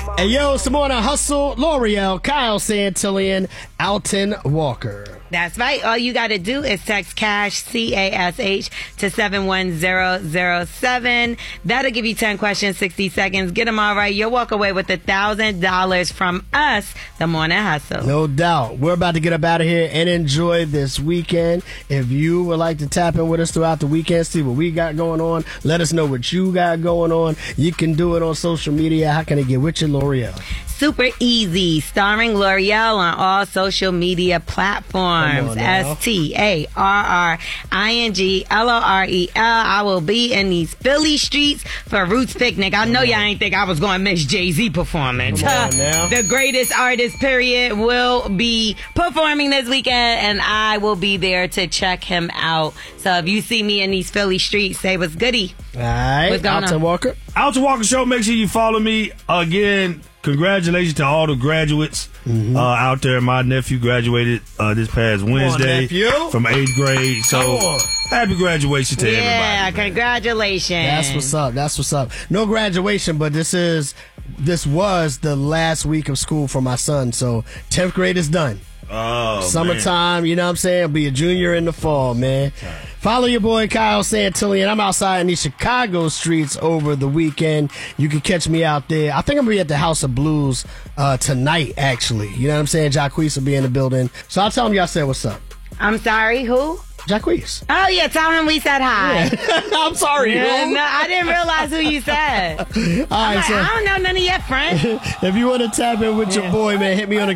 Hey, yo, it's the Morning Hustle, L'Oreal, Kyle Santillan, Alton Walker. That's right. All you got to do is text CASH, C-A-S-H, to 71007. That'll give you 10 questions, 60 seconds. Get them all right. You'll walk away with $1,000 from us, the Morning Hustle. No doubt. We're about to get up out of here and enjoy this weekend. If you would like to tap in with us throughout the weekend, see what we got going on, let us know what you got going on. You can do it on social media. How can I get with you, L'Oreal? Super easy. Starring L'Oreal on all social media platforms. STARRINGLOREL. I will be in these Philly streets for Roots Picnic. I know y'all ain't think I was going to miss Jay-Z performance. The greatest artist, period, will be performing this weekend, and I will be there to check him out. So if you see me in these Philly streets, say what's goody. All right. Alton Walker. Alton Walker Show. Make sure you follow me. Again, congratulations to all the graduates out there. My nephew graduated this past Wednesday from 8th grade. So happy graduation to everybody. Yeah, congratulations. That's what's up. That's what's up. No graduation, but this was the last week of school for my son. So 10th grade is done. Oh, summertime, you know what I'm saying? Be a junior in the fall, man. Follow your boy Kyle Santillan. I'm outside in these Chicago streets over the weekend. You can catch me out there. I think I'm going to be at the House of Blues tonight, actually. You know what I'm saying? Jacquees will be in the building. So I'll tell him y'all said what's up. I'm sorry, who? Jacquees. Oh, yeah, tell him we said hi. Yeah. I'm sorry. Yeah, no, I didn't realize who you said. All right, I don't know none of your friends. If you want to tap in with your boy, man, hit me on the